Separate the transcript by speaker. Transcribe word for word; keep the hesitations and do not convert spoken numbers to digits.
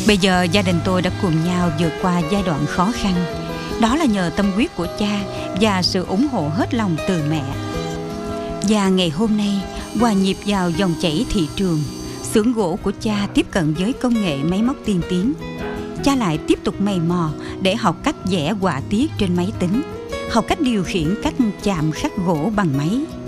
Speaker 1: Bây giờ gia đình tôi đã cùng nhau vượt qua giai đoạn khó khăn. Đó là nhờ tâm huyết của cha và sự ủng hộ hết lòng từ mẹ. Và ngày hôm nay, hòa nhịp vào dòng chảy thị trường, xưởng gỗ của cha tiếp cận với công nghệ máy móc tiên tiến. Cha lại tiếp tục mày mò để học cách vẽ họa tiết trên máy tính, học cách điều khiển cách chạm khắc gỗ bằng máy.